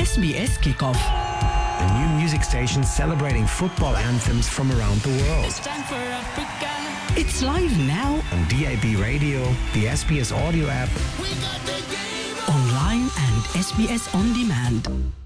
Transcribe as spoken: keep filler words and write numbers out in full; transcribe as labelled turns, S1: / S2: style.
S1: S B S Kickoff.
S2: A new music station celebrating football anthems from around the world.
S3: It's time for Africa.
S1: It's live now
S2: On D A B Radio, the S B S audio app,
S3: We got the game on.
S1: online and S B S On Demand.